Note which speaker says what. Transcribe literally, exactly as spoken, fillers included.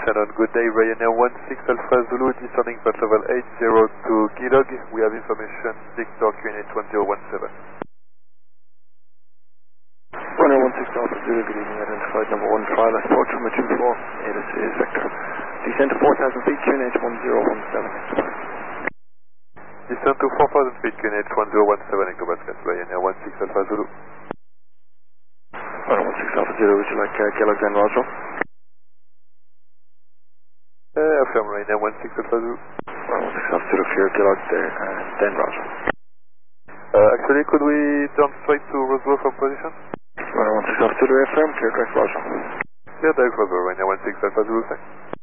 Speaker 1: Shannon. Good day, Ryanair one six Alpha Zulu, descending flight level eight zero to Gilog. We have information, Victor Q N H one zero one seven.
Speaker 2: Ryanair one six Alpha Zulu, good evening, identified number one five, approach from a two four, A to C is Victor. Descend to four thousand feet, Q N H one zero one seven.
Speaker 1: Descend to four thousand feet, Q N H one zero one seven, Ectobasket, Ryanair one six Alpha Zulu.
Speaker 2: Ryanair one six Alpha Zulu, would you like uh, Gilog then Roger?
Speaker 1: Uh, affirm, Ryanair one six Alpha Zulu.
Speaker 2: Ryanair one six Alpha Zulu, clear Gilog there, uh, then Roger.
Speaker 1: Uh, actually, could we turn straight to Roswell from position?
Speaker 2: Ryanair one six Alpha Zulu, affirm, clear direct Roger.
Speaker 1: Clear direct Roswell, Ryanair one six Alpha Zulu, thanks.